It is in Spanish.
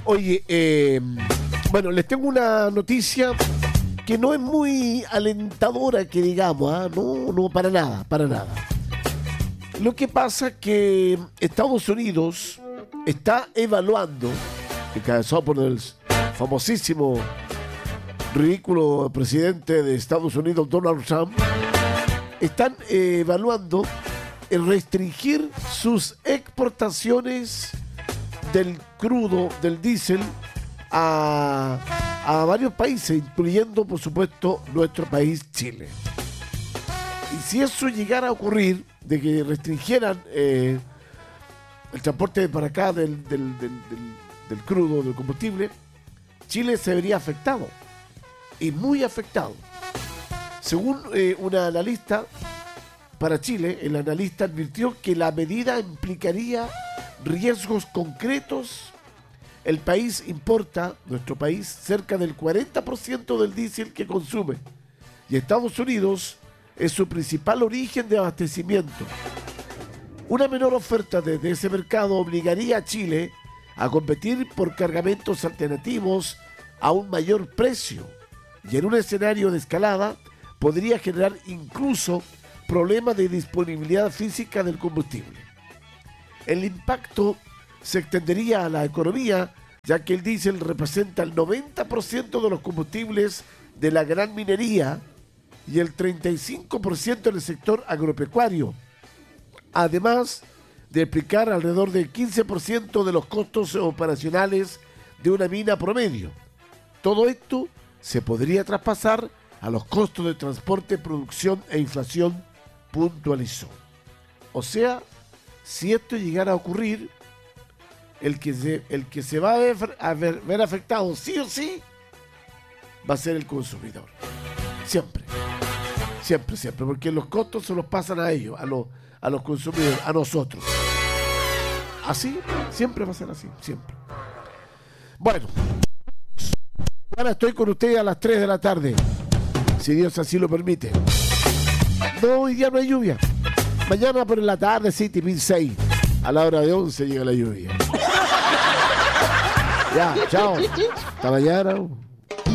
Oye, bueno, les tengo una noticia que no es muy alentadora, que digamos, ¿ah? No, para nada, para nada. Lo que pasa es que Estados Unidos está evaluando, encabezado por el famosísimo, ridículo presidente de Estados Unidos, Donald Trump, están evaluando restringir sus exportaciones del crudo, del diésel, a varios países, incluyendo, por supuesto, nuestro país, Chile. Y si eso llegara a ocurrir, de que restringieran el transporte para acá del crudo, del combustible, Chile se vería afectado, y muy afectado. Según una analista para Chile, el analista advirtió que la medida implicaría riesgos concretos. El país importa, nuestro país, cerca del 40% del diésel que consume, y Estados Unidos es su principal origen de abastecimiento. Una menor oferta desde ese mercado obligaría a Chile a competir por cargamentos alternativos a un mayor precio, y en un escenario de escalada podría generar incluso problemas de disponibilidad física del combustible. El impacto se extendería a la economía, ya que el diésel representa el 90% de los combustibles de la gran minería y el 35% del sector agropecuario, además de explicar alrededor del 15% de los costos operacionales de una mina promedio. Todo esto se podría traspasar a los costos de transporte, producción e inflación, puntualizó. O sea, si esto llegara a ocurrir, el que se va a ver afectado sí o sí va a ser el consumidor. Siempre, porque los costos se los pasan a ellos, a los consumidores, a nosotros. Así, siempre va a ser así, siempre. Bueno, ahora estoy con ustedes a las 3 de la tarde, si Dios así lo permite. No, hoy día no hay lluvia. Mañana por la tarde, sí, tipo 6. A la hora de 11 llega la lluvia. Ya, chao. Hasta mañana.